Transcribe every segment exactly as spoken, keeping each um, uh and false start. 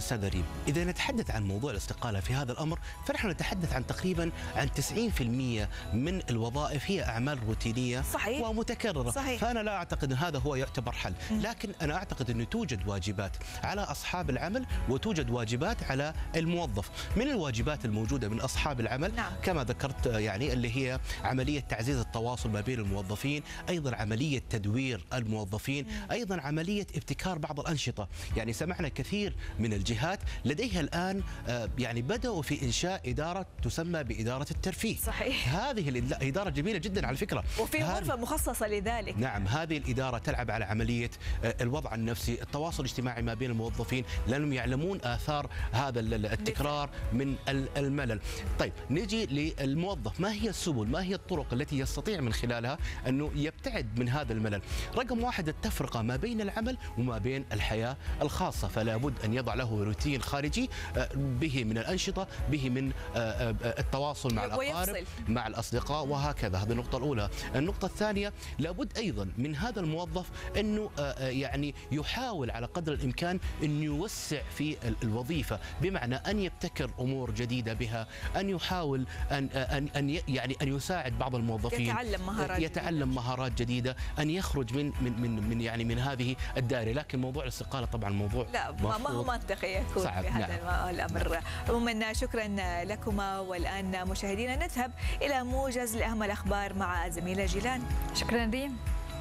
أستاذ ريم، إذا نتحدث عن موضوع الاستقالة في هذا الأمر فنحن نتحدث عن تقريبا عن تسعين بالمئة من الوظائف هي أعمال روتينية صحيح. ومتكررة. صحيح. فأنا لا أعتقد أن هذا هو يعتبر حل، لكن أنا أعتقد أنه توجد واجبات على أصحاب العمل وتوجد واجبات على الموظف. من الواجبات الموجودة من أصحاب العمل نعم. كما ذكرت يعني اللي هي عملية تعزيز التواصل ما بين الموظفين، أيضا عملية تدوير الموظفين، أيضا عملية ابتكار بعض الأنشطة. يعني سمعنا كثير من الجهات لديها الآن يعني بدأوا في إنشاء إدارة تسمى بإدارة الترفيه. صحيح. هذه الإدارة جميلة جدا على فكرة، وفي غرفة مخصصة لذلك. نعم، هذه الإدارة تلعب على عملية الوضع النفسي، التواصل الاجتماعي ما بين الموظفين لأنهم يعلمون آثار هذا التكرار من الملل. طيب نجي للموظف، ما هي السبل، ما هي الطرق التي يستطيع من خلالها أنه يبتعد من هذا الملل؟ رقم واحد التفرقة ما بين العمل وما بين الحياة الخاصة، فلا بد أن يضع له روتين خارجي به من الأنشطة، به من التواصل مع الأقارب مع الأصدقاء وهكذا. هذه النقطة الأولى. النقطة الثانية لابد أيضا من هذا الموظف أنه يعني يحاول على قدر الإمكان أن يوسع في الوظيفة، بمعنى أن يبتكر أمور جديدة بها، أن يحاول أن أن أن يعني أن يساعد بعض الموظفين يتعلم مهارات يتعلم جديدة. مهارات جديدة، أن يخرج من من من من يعني من هذه الدائرة. لكن موضوع الاستقالة طبعا موضوع لا ما هو منطقي يكون صعب. في هذا نعم. الأمر. عموما شكرا لكما. والآن مشاهدينا نذهب إلى موجز لأهم الأخبار مع زميلة جيلان. شكرا ريم.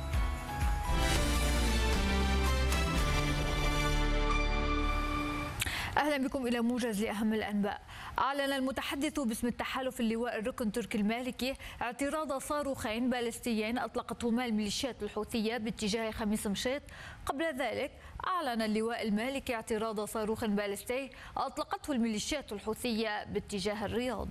أهلا بكم إلى موجز لأهم الأنباء. أعلن المتحدث باسم التحالف اللواء الركن تركي المالكي اعتراض صاروخين باليستيين أطلقتهما الميليشيات الحوثية باتجاه خميس مشيط. قبل ذلك أعلن اللواء المالكي اعتراض صاروخ باليستي أطلقته الميليشيات الحوثية باتجاه الرياض.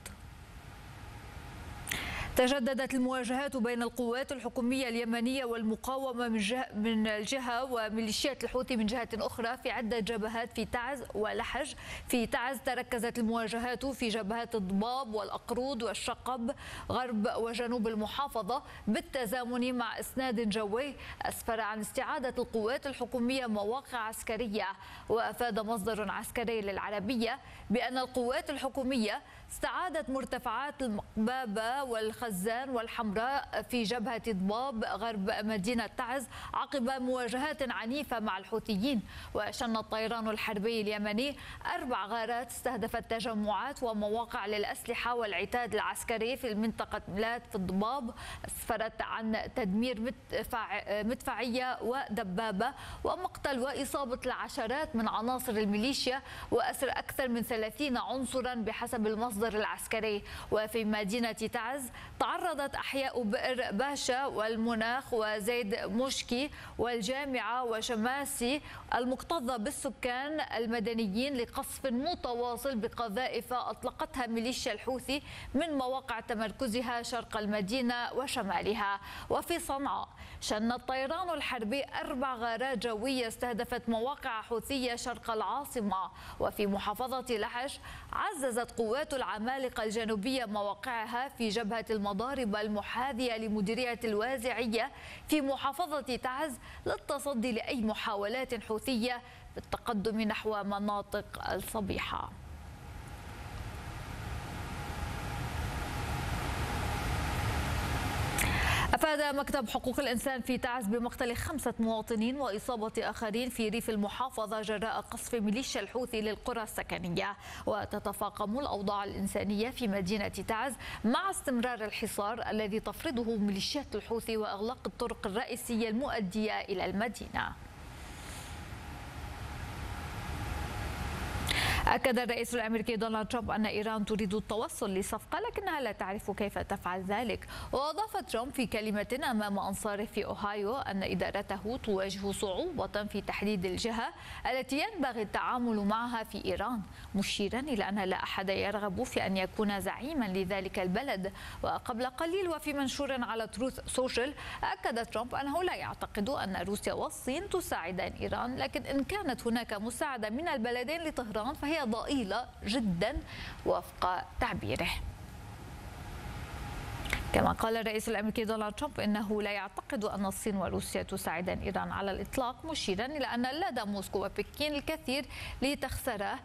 تجددت المواجهات بين القوات الحكومية اليمنية والمقاومة من جهة من الجهة وميليشيات الحوثي من جهة أخرى في عدة جبهات في تعز ولحج. في تعز تركزت المواجهات في جبهات الضباب والأقرود والشقب غرب وجنوب المحافظة بالتزامن مع إسناد جوي أسفر عن استعادة القوات الحكومية مواقع عسكرية. وأفاد مصدر عسكري للعربية بأن القوات الحكومية استعادت مرتفعات المقبابة والخزان والحمراء في جبهة ضباب غرب مدينة تعز عقب مواجهات عنيفة مع الحوثيين. وشن الطيران الحربي اليمني أربع غارات استهدفت تجمعات ومواقع للأسلحة والعتاد العسكري في المنطقة ملات في الضباب. أسفرت عن تدمير مدفع مدفعية ودبابة ومقتل وإصابة العشرات من عناصر الميليشيا وأسر أكثر من ثلاثين عنصرا بحسب المصدر العسكري. وفي مدينة تعز تعرضت أحياء بئر باشا والمناخ وزيد مشكي والجامعة وشماسي المكتظة بالسكان المدنيين لقصف متواصل بقذائف أطلقتها ميليشيا الحوثي من مواقع تمركزها شرق المدينة وشمالها. وفي صنعاء شن الطيران الحربي أربع غارات جوية استهدفت مواقع حوثية شرق العاصمة. وفي محافظة لحج عززت قوات العمالقة الجنوبية مواقعها في جبهة المضارب المحاذية لمديرية الوازعية في محافظة تعز للتصدي لأي محاولات حوثية بالتقدم نحو مناطق الصبيحة. أفاد مكتب حقوق الإنسان في تعز بمقتل خمسة مواطنين وإصابة آخرين في ريف المحافظة جراء قصف ميليشيا الحوثي للقرى السكنية. وتتفاقم الأوضاع الإنسانية في مدينة تعز مع استمرار الحصار الذي تفرضه ميليشيات الحوثي وإغلاق الطرق الرئيسية المؤدية إلى المدينة. أكد الرئيس الأمريكي دونالد ترامب أن إيران تريد التوصل لصفقة لكنها لا تعرف كيف تفعل ذلك. وأضاف ترامب في كلمة أمام أنصاره في أوهايو أن إدارته تواجه صعوبة في تحديد الجهة التي ينبغي التعامل معها في إيران، مشيرا إلى أن لا أحد يرغب في أن يكون زعيما لذلك البلد. وقبل قليل وفي منشور على تروث سوشيال أكد ترامب أنه لا يعتقد أن روسيا والصين تساعدان إيران، لكن إن كانت هناك مساعدة من البلدين لطهران فهي ضئيلة جدا وفق تعبيره. كما قال الرئيس الأمريكي دونالد ترامب إنه لا يعتقد أن الصين وروسيا تساعدان إيران على الإطلاق، مشيرا إلى أن لدى موسكو وبكين الكثير لتخسره